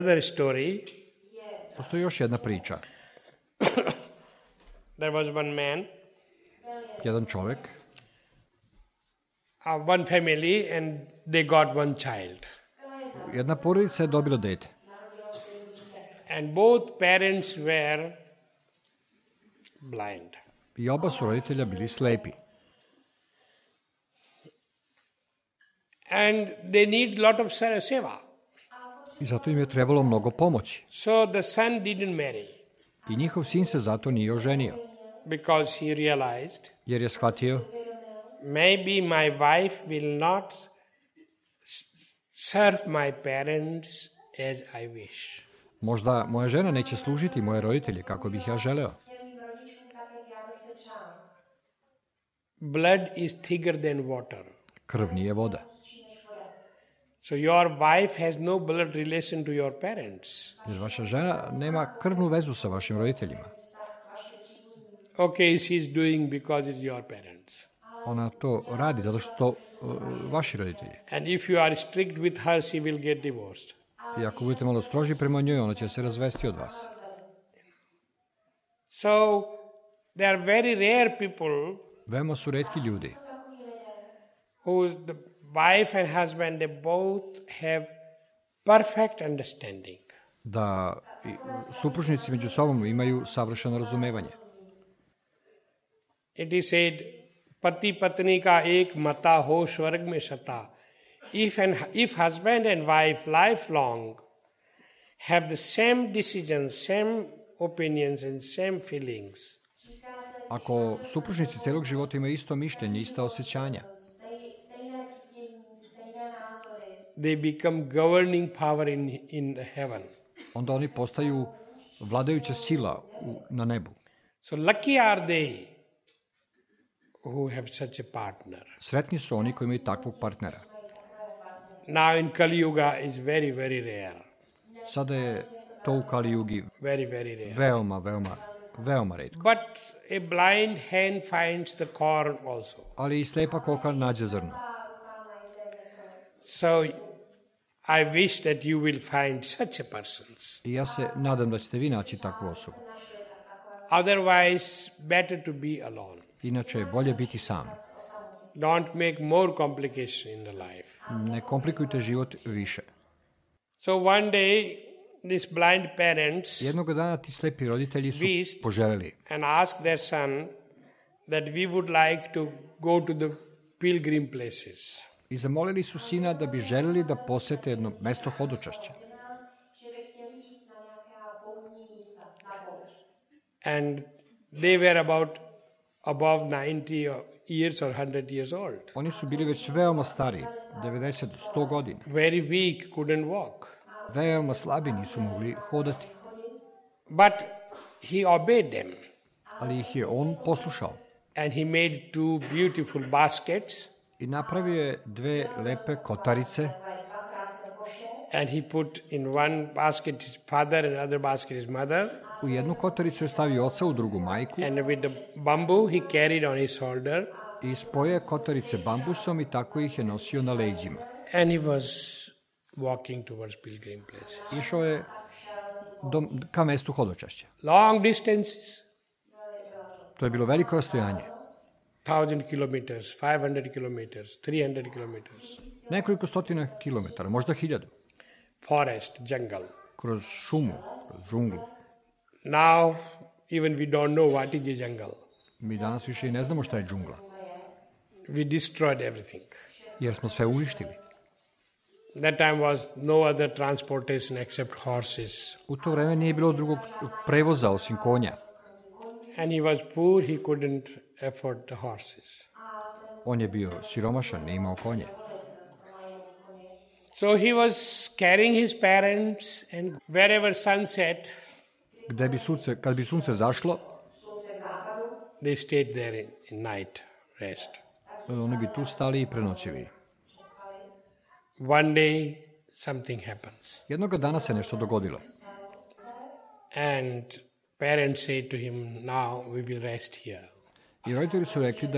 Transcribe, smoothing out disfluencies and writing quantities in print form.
Another story. Postoji još jedna priča. There was one man, Jedan čovjek, one family, and they got one child. jedna porodica je dobila dete. And both parents were blind. I oba su roditelja bili slepi. And they need lot of seva. I zato im je trebalo mnogo pomoći. So the son didn't marry I njihov sin se zato nije oženio. because he realized Jer je shvatio, maybe my wife will not serve my parents as I wish. možda moja žena neće služiti moje roditelje kako bih ja želeo. Blood is thicker than water. Krv nije voda. So your wife has no blood relation to your parents. Jer vaša žena nema krvnu vezu sa vašim roditeljima. Okay, she's doing because it's your parents. Ona to radi zato što to vaši roditelji. And if you are strict with her, she will get divorced. I ako budete malo stroži prema njoj, ona će se razvesti od vas. So there are very rare people Veoma su retki ljudi whose the wife and husband, they both have perfect understanding. da supružnici među sobom imaju savršeno razumevanje. It is said, pati patni ka ek mata ho swarg mein shata. If husband and wife lifelong have the same decisions, same opinions and same feelings, Ako supružnici celog života imaju isto mišljenje, ista osjećanja, they become governing power in the heaven. onda oni postaju vladajuća sila na nebu. So lucky are they who have such a partner. Sretni su oni koji imaju takvog partnera. Now in Kali Yuga is very, very rare. Sada je to u Kali Jugi Very, very rare. veoma retko. But a blind hen finds the corn also. Ali i slepa koka nađe zrno. So I wish that you will find such a person. I ja se nadam da ćete vi naći takvu osobu. Otherwise, better to be alone. Inače je bolje biti sam. Don't make more complication in the life. Ne komplikujte život više. So one day, these blind parents Jednog dana ti slepi roditelji su wished poželeli and asked their son that we would like to go to the pilgrim places. i zamolili su sina da bi želeli da posete jedno mesto hodočašća. And they were about above 90 years or 100 years old. Oni su bili već veoma stari, 90, 100 godina. Very weak, couldn't walk. Veoma slabi, nisu mogli hodati. But he obeyed them. Ali ih je on poslušao. And he made two beautiful baskets. I napravio je dve lepe kotarice. And he put in one basket his father and another basket his mother. U jednu kotaricu je stavio oca, u drugu majku. And with the bamboo he carried on his shoulder. I spojio je kotarice bambusom i tako ih je nosio na leđima. And he was walking towards pilgrim places. Išao je ka mestu hodočašća. Long distances. To je bilo veliko rastojanje. 1,000 kilometers, 500 kilometers, 300 kilometers. Nekoliko stotina kilometara, možda 1000. Forest, jungle. Kroz šumu, kroz džunglu. Now, even we don't know what is the jungle. Mi danas više i ne znamo šta je džungla. We destroyed everything. Jer smo sve uništili. That time was no other transportation except horses. U to vreme nije bilo drugog prevoza osim konja. And he was poor, he couldn't afford the horses. On je bio siromašan, nije imao konje. So he was carrying his parents, and wherever sun set, Kad bi sunce zašlo, they stayed there in night rest. oni bi tu stali i prenoćili. One day, something happens. Jednoga dana se nešto dogodilo. And parents say to him, now we will rest here. I roditelji su rekli da